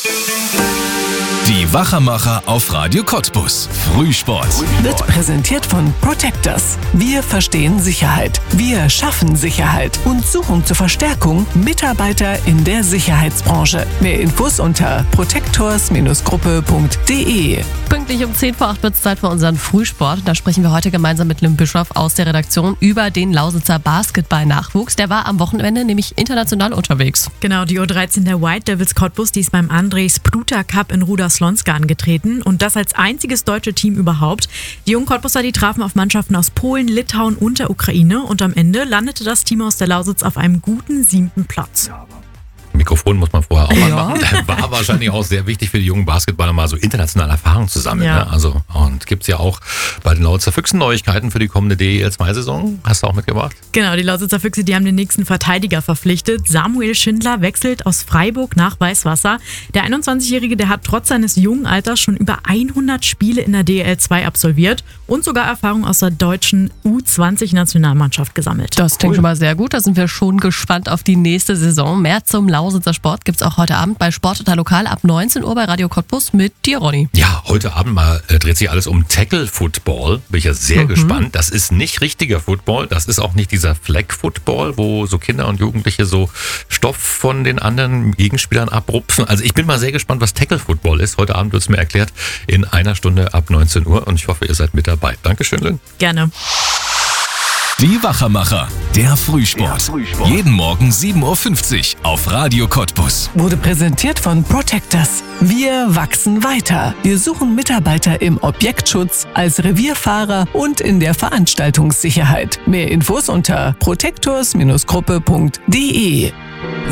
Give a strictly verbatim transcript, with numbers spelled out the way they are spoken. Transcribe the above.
Die Wachermacher auf Radio Cottbus. Frühsport. Wird präsentiert von Protectors. Wir verstehen Sicherheit. Wir schaffen Sicherheit und suchen zur Verstärkung Mitarbeiter in der Sicherheitsbranche. Mehr Infos unter protectors Gruppe punkt de. Pünktlich um zehn vor acht wird es Zeit für unseren Frühsport. Da sprechen wir heute gemeinsam mit Lim Bischoff aus der Redaktion über den Lausitzer Basketball-Nachwuchs. Der war am Wochenende nämlich international unterwegs. Genau, die U dreizehn der White Devils Cottbus, die ist beim André Spruta Cup in Ruda-Slonska angetreten und das als einziges deutsche Team überhaupt. Die jungen Cottbuser, die trafen auf Mannschaften aus Polen, Litauen und der Ukraine und am Ende landete das Team aus der Lausitz auf einem guten siebten Platz. Mikrofon muss man vorher auch mal Ja. machen. War wahrscheinlich auch sehr wichtig für die jungen Basketballer, mal so internationale Erfahrung zu sammeln. Ja. Ne? Also, und gibt's ja auch bei den Lausitzer Füchsen Neuigkeiten für die kommende D E L zwei Saison. Hast du auch mitgebracht? Genau, die Lausitzer Füchse, die haben den nächsten Verteidiger verpflichtet. Samuel Schindler wechselt aus Freiburg nach Weißwasser. Der einundzwanzigjährige, der hat trotz seines jungen Alters schon über hundert Spiele in der D E L zwei absolviert und sogar Erfahrung aus der deutschen U zwanzig Nationalmannschaft gesammelt. Das klingt schon mal sehr gut. Da sind wir schon gespannt auf die nächste Saison. Mehr zum Lausitzer Sport gibt's auch heute Abend bei Sport Total Lokal ab neunzehn Uhr bei Radio Cottbus mit dir, Ronny. Ja, heute Abend mal äh, dreht sich alles um Tackle-Football. Bin ich ja sehr mhm. gespannt. Das ist nicht richtiger Football. Das ist auch nicht dieser Flag-Football, wo so Kinder und Jugendliche so Stoff von den anderen Gegenspielern abrupfen. Also ich bin mal sehr gespannt, was Tackle-Football ist. Heute Abend wird es mir erklärt in einer Stunde ab neunzehn Uhr und ich hoffe, ihr seid mit dabei. Dankeschön, Lynn. Gerne. Die Wachermacher. Der Frühsport. Frühsport. Jeden Morgen sieben Uhr fünfzig auf Radio Cottbus. Wurde präsentiert von Protectors. Wir wachsen weiter. Wir suchen Mitarbeiter im Objektschutz, als Revierfahrer und in der Veranstaltungssicherheit. Mehr Infos unter protectors Gruppe punkt de.